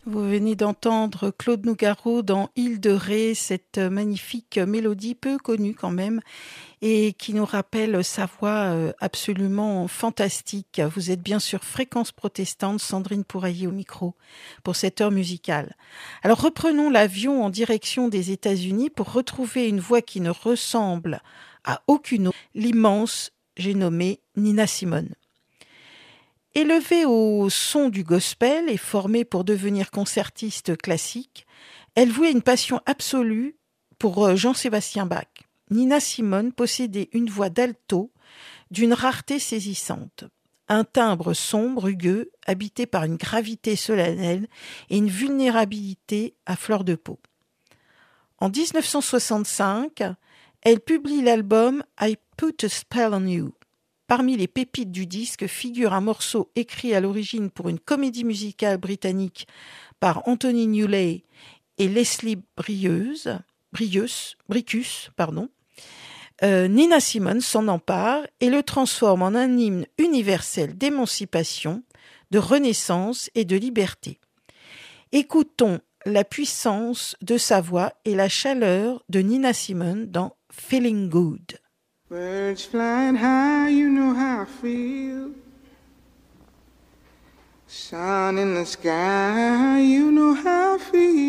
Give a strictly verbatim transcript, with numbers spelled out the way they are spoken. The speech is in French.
Vous venez d'entendre Claude Nougaro dans Île de Ré, cette magnifique mélodie peu connue quand même et qui nous rappelle sa voix absolument fantastique. Vous êtes bien sûr Fréquence Protestante, Sandrine Pouraillé au micro pour cette heure musicale. Alors reprenons l'avion en direction des États-Unis pour retrouver une voix qui ne ressemble à aucune autre, l'immense, j'ai nommé Nina Simone. Élevée au son du gospel et formée pour devenir concertiste classique, elle vouait une passion absolue pour Jean-Sébastien Bach. Nina Simone possédait une voix d'alto d'une rareté saisissante, un timbre sombre, rugueux, habité par une gravité solennelle et une vulnérabilité à fleur de peau. En dix-neuf cent soixante-cinq, elle publie l'album « I Put a Spell on You ». Parmi les pépites du disque figure un morceau écrit à l'origine pour une comédie musicale britannique par Anthony Newley et Leslie Brieux, Brieux, Bricus. Pardon. Euh, Nina Simone s'en empare et le transforme en un hymne universel d'émancipation, de renaissance et de liberté. Écoutons la puissance de sa voix et la chaleur de Nina Simone dans « Feeling Good ». Birds flying high, you know how I feel. Sun in the sky, you know how